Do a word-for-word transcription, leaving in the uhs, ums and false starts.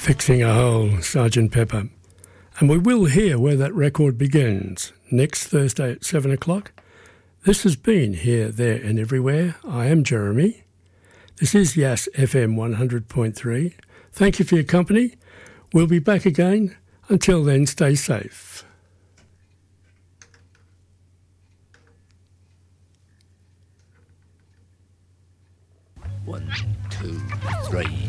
Fixing a Hole, Sergeant Pepper. And we will hear where that record begins next Thursday at seven o'clock. This has been Here, There and Everywhere. I am Jeremy. This is Yass F M one hundred point three. Thank you for your company. We'll be back again. Until then, stay safe. One, two, three.